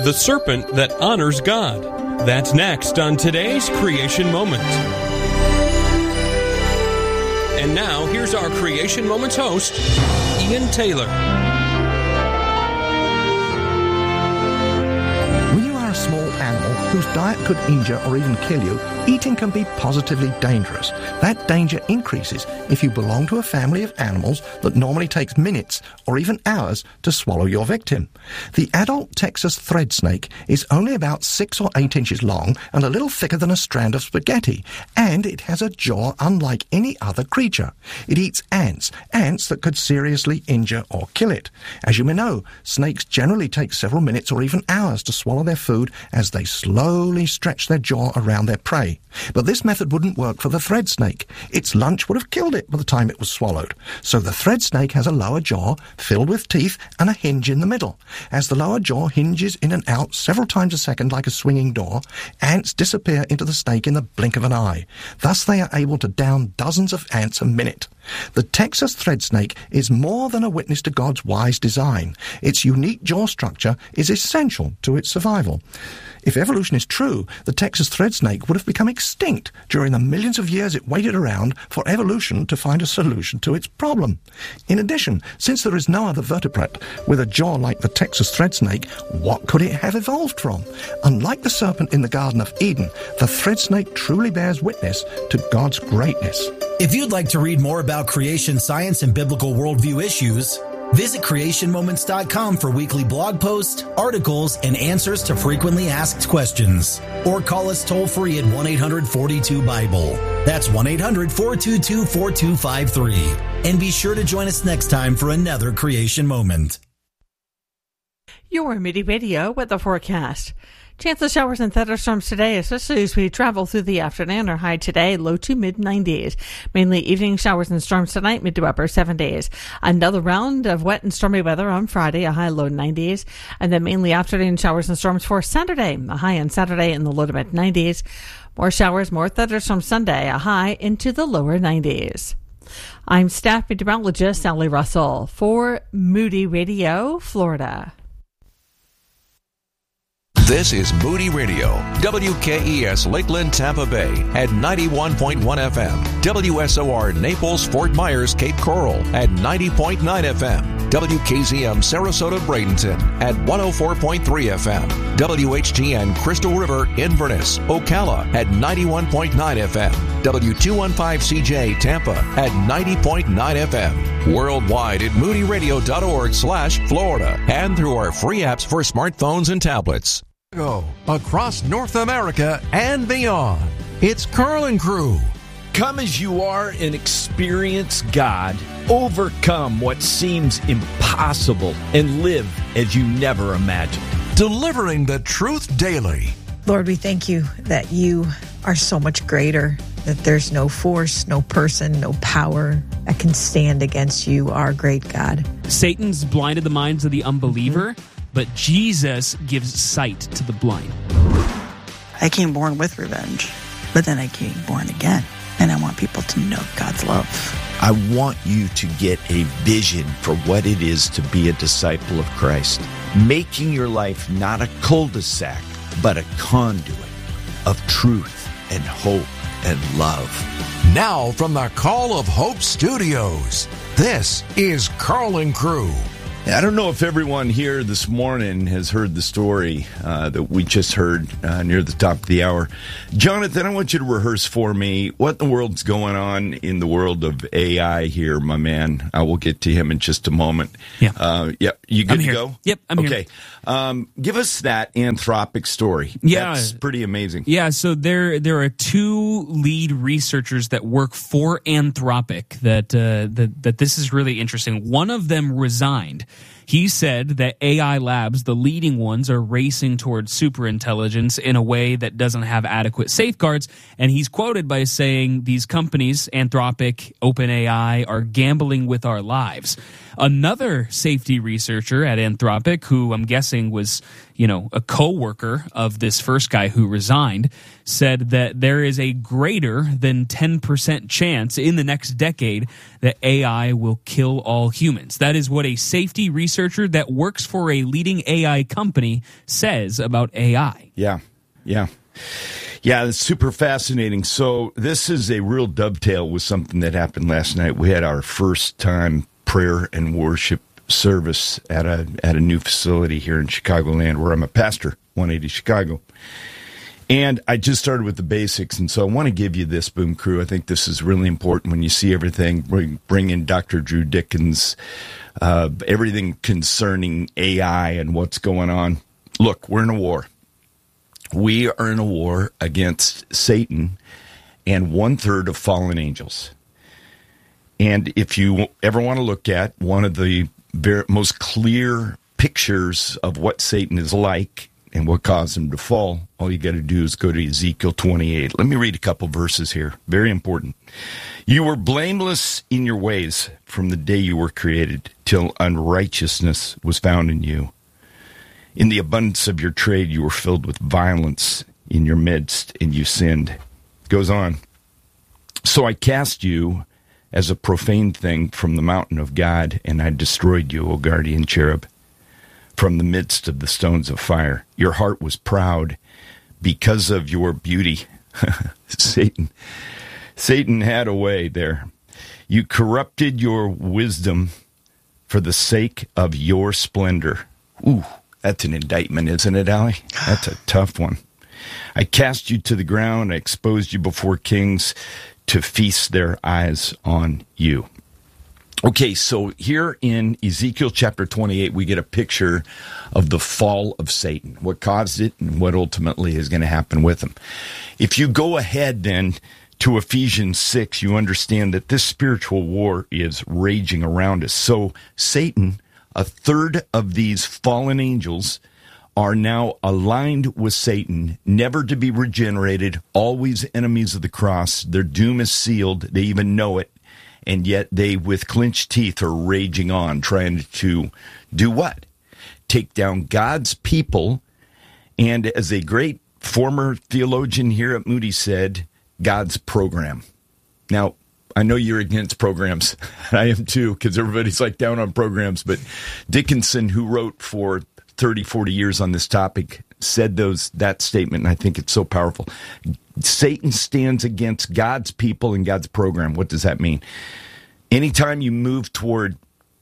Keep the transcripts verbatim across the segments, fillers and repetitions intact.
the serpent that honors God. That's next on today's Creation Moment. And now, here's our Creation Moments host, Ian Taylor. When you are a small animal whose diet could injure or even kill you, eating can be positively dangerous. That danger increases if you belong to a family of animals that normally takes minutes or even hours to swallow your victim. The adult Texas thread snake is only about six or eight inches long and a little thicker than a strand of spaghetti, and it has a jaw unlike any other creature. It eats ants, ants that could seriously injure or kill it. As you may know, snakes generally take several minutes or even hours to swallow their food as they slowly stretch their jaw around their prey. But this method wouldn't work for the thread snake. Its lunch would have killed it by the time it was swallowed. So the thread snake has a lower jaw filled with teeth and a hinge in the middle. As the lower jaw hinges in and out several times a second like a swinging door, ants disappear into the snake in the blink of an eye. Thus they are able to down dozens of ants a minute. The Texas thread snake is more than a witness to God's wise design. Its unique jaw structure is essential to its survival. If evolution is true, the Texas thread snake would have become extinct during the millions of years it waited around for evolution to find a solution to its problem. In addition, since there is no other vertebrate with a jaw like the Texas thread snake, what could it have evolved from? Unlike the serpent in the Garden of Eden, the thread snake truly bears witness to God's greatness. If you'd like to read more about creation science and biblical worldview issues, visit creation moments dot com for weekly blog posts, articles, and answers to frequently asked questions. Or call us toll-free at one eight hundred forty-two Bible. That's one eight hundred four two two four two five three. And be sure to join us next time for another Creation Moment. Your Moody Radio with the forecast. Chance of showers and thunderstorms today, especially as we travel through the afternoon. Our high today, low to mid nineties. Mainly evening showers and storms tonight, mid to upper seventies. Another round of wet and stormy weather on Friday, a high low nineties. And then mainly afternoon showers and storms for Saturday, a high on Saturday in the low to mid nineties. More showers, more thunderstorms Sunday, a high into the lower nineties. I'm staff meteorologist Sally Russell for Moody Radio, Florida. This is Moody Radio, W K E S Lakeland, Tampa Bay at ninety-one point one F M, W S O R Naples, Fort Myers, Cape Coral at ninety point nine F M, W K Z M Sarasota, Bradenton at one oh four point three F M, W H T N Crystal River, Inverness, Ocala at ninety-one point nine F M, W two fifteen C J Tampa at ninety point nine F M, worldwide at moody radio dot org slash Florida, and through our free apps for smartphones and tablets. Go across North America and beyond. It's Carl and Crew. Come as you are and experience God. Overcome what seems impossible and live as you never imagined. Delivering the truth daily. Lord, we thank you that you are so much greater, that there's no force, no person, no power that can stand against you, our great God. Satan's blinded the minds of the unbeliever, mm-hmm. but Jesus gives sight to the blind. I came born with revenge, but then I came born again, and I want people to know God's love. I want you to get a vision for what it is to be a disciple of Christ, making your life not a cul-de-sac, but a conduit of truth and hope and love. Now from the Call of Hope Studios, this is Carl and Crew. I don't know if everyone here this morning has heard the story uh, that we just heard uh, near the top of the hour. Jonathan, I want you to rehearse for me what in the world's going on in the world of A I here, my man. I will get to him in just a moment. Yeah. Uh, yep. You good I'm to here. go? Yep, I'm okay. here. Okay. Um, give us that Anthropic story. Yeah. That's pretty amazing. Yeah, so there there are two lead researchers that work for Anthropic that, uh, that, that this is really interesting. One of them resigned. He said that A I labs, the leading ones, are racing towards superintelligence in a way that doesn't have adequate safeguards. And he's quoted by saying these companies, Anthropic, OpenAI, are gambling with our lives. Another safety researcher at Anthropic, who I'm guessing was, you know, a co-worker of this first guy who resigned, said that there is a greater than ten percent chance in the next decade that A I will kill all humans. That is what a safety researcher researcher that works for a leading A I company says about A I. Yeah, yeah. Yeah, it's super fascinating. So this is a real dovetail with something that happened last night. We had our first time prayer and worship service at a at a new facility here in Chicagoland, where I'm a pastor, one eighty Chicago. And I just started with the basics, and so I want to give you this, Boom Crew. I think this is really important when you see everything. Bring, bring in Doctor Drew Dickens, uh, everything concerning A I and what's going on. Look, we're in a war. We are in a war against Satan and one-third of fallen angels. And if you ever want to look at one of the very, most clear pictures of what Satan is like and what caused him to fall, all you got to do is go to Ezekiel twenty-eight. Let me read a couple verses here. Very important. You were blameless in your ways from the day you were created till unrighteousness was found in you. In the abundance of your trade, you were filled with violence in your midst, and you sinned. Goes on. So I cast you as a profane thing from the mountain of God, and I destroyed you, O guardian cherub, from the midst of the stones of fire. Your heart was proud because of your beauty. Satan. Satan had a way there. You corrupted your wisdom for the sake of your splendor. Ooh. That's an indictment, isn't it, Allie? That's a tough one. I cast you to the ground. I exposed you before kings to feast their eyes on you. Okay, so here in Ezekiel chapter twenty-eight, we get a picture of the fall of Satan, what caused it and what ultimately is going to happen with him. If you go ahead then to Ephesians six, you understand that this spiritual war is raging around us. So Satan, a third of these fallen angels, are now aligned with Satan, never to be regenerated, always enemies of the cross. Their doom is sealed. They even know it. And yet they, with clenched teeth, are raging on, trying to do what? Take down God's people. And as a great former theologian here at Moody said, God's program. Now, I know you're against programs. I am too, because everybody's like down on programs. But Dickinson, who wrote for thirty, forty years on this topic, said those that statement, and I think it's so powerful. Satan stands against God's people and God's program. What does that mean? Anytime you move toward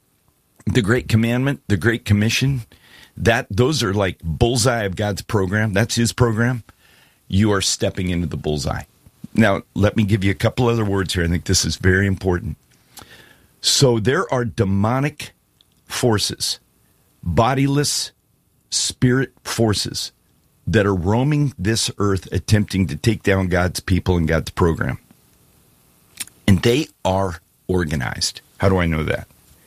the Great Commandment, the Great Commission, that those are like bullseye of God's program. That's his program. You are stepping into the bullseye. Now, let me give you a couple other words here. I think this is very important. So there are demonic forces, bodiless spirit forces that are roaming this earth attempting to take down God's people and God's program. And they are organized. How do I know that?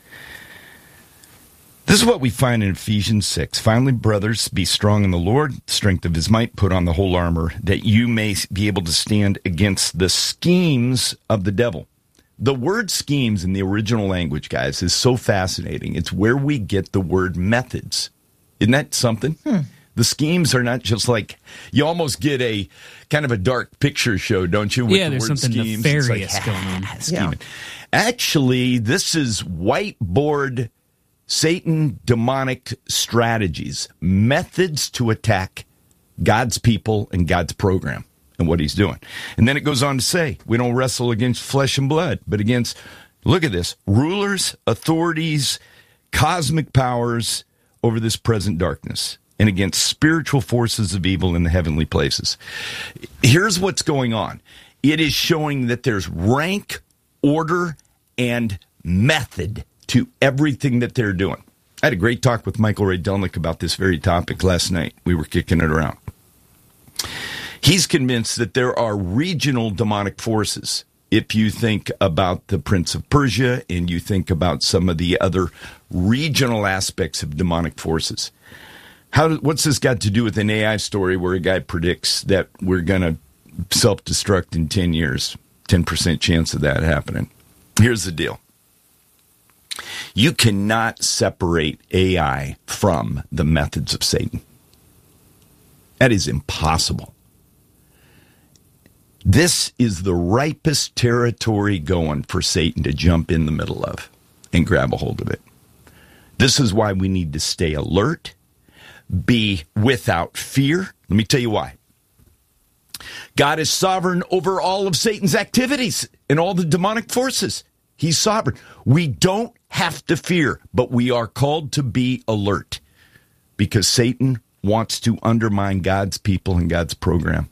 This is what we find in Ephesians six. Finally, brothers, be strong in the Lord, strength of his might, put on the whole armor, that you may be able to stand against the schemes of the devil. The word schemes in the original language, guys, is so fascinating. It's where we get the word methods. Isn't that something? Hmm. The schemes are not just like, you almost get a kind of a dark picture show, don't you? With yeah, the there's word something schemes. nefarious like, going on. Ah, scheming. Yeah. Actually, this is whiteboard Satan demonic strategies, methods to attack God's people and God's program and what he's doing. And then it goes on to say, we don't wrestle against flesh and blood, but against, look at this, rulers, authorities, cosmic powers over this present darkness, and against spiritual forces of evil in the heavenly places. Here's what's going on. It is showing that there's rank, order, and method to everything that they're doing. I had a great talk with Michael Ray Delnick about this very topic last night. We were kicking it around. He's convinced that there are regional demonic forces. If you think about the Prince of Persia and you think about some of the other regional aspects of demonic forces. How? What's this got to do with an A I story where a guy predicts that we're going to self-destruct in ten years? ten percent chance of that happening. Here's the deal. You cannot separate A I from the methods of Satan. That is impossible. This is the ripest territory going for Satan to jump in the middle of and grab a hold of it. This is why we need to stay alert, be without fear. Let me tell you why. God is sovereign over all of Satan's activities and all the demonic forces. He's sovereign. We don't have to fear, but we are called to be alert because Satan wants to undermine God's people and God's program.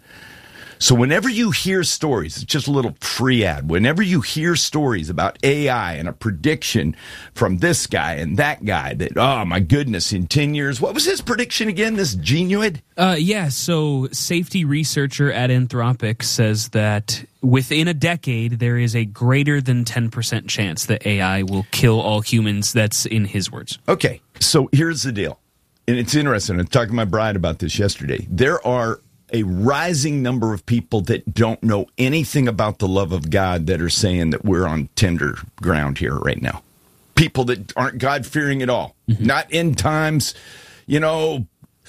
So whenever you hear stories, it's just a little free ad, whenever you hear stories about A I and a prediction from this guy and that guy that, oh my goodness, in ten years, what was his prediction again, this Genuid? Uh, yeah, so safety researcher at Anthropic says that within a decade, there is a greater than ten percent chance that A I will kill all humans. That's in his words. Okay, so here's the deal. And it's interesting. I talked to my bride about this yesterday. There are a rising number of people that don't know anything about the love of God that are saying that we're on tender ground here right now. People that aren't God-fearing at all. Mm-hmm. Not end times, you know,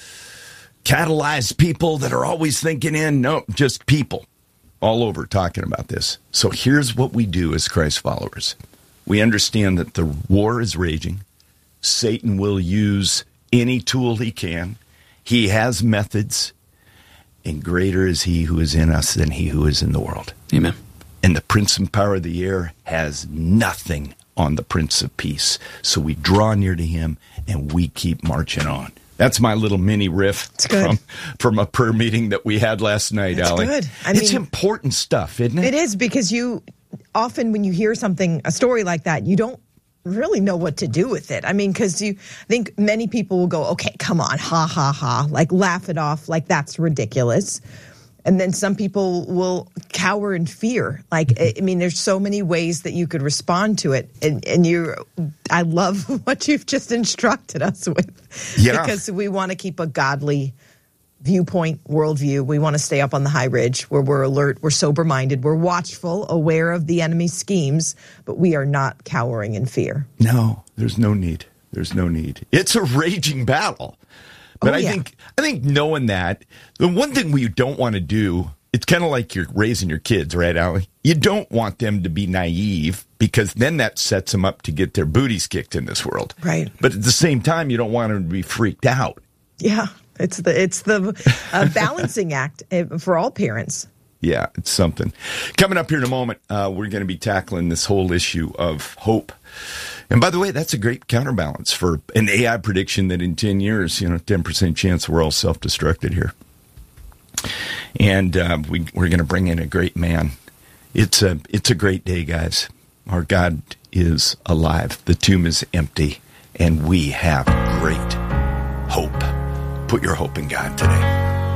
catalyzed people that are always thinking in. No, just people all over talking about this. So here's what we do as Christ followers. We understand that the war is raging. Satan will use any tool he can. He has methods. And greater is he who is in us than he who is in the world. Amen. And the prince and power of the air has nothing on the Prince of Peace. So we draw near to him and we keep marching on. That's my little mini riff from, from a prayer meeting that we had last night, That's Allie. good. I it's mean, important stuff, isn't it? It is, because you often, when you hear something, a story like that, you don't really know what to do with it. I mean, because you I think many people will go, okay, come on, ha, ha, ha, like laugh it off, like that's ridiculous. And then some people will cower in fear. Like, I mean, there's so many ways that you could respond to it. And, and you, I love what you've just instructed us with. Yeah. Because we want to keep a godly viewpoint, worldview. We want to stay up on the high ridge where we're alert, we're sober-minded, we're watchful, aware of the enemy's schemes, but we are not cowering in fear. No, there's no need. There's no need. It's a raging battle. But oh, I yeah. think I think knowing that, the one thing we don't want to do, it's kind of like you're raising your kids, right, Allie? You don't want them to be naive, because then that sets them up to get their booties kicked in this world. Right. But at the same time, you don't want them to be freaked out. Yeah. It's the it's the uh, balancing act for all parents. Yeah, it's something. Coming up here in a moment, uh, we're going to be tackling this whole issue of hope. And by the way, that's a great counterbalance for an A I prediction that in ten years, you know, ten percent chance we're all self-destructed here. And uh, we, we're going to bring in a great man. It's a, it's a great day, guys. Our God is alive. The tomb is empty. And we have great hope. Put your hope in God today.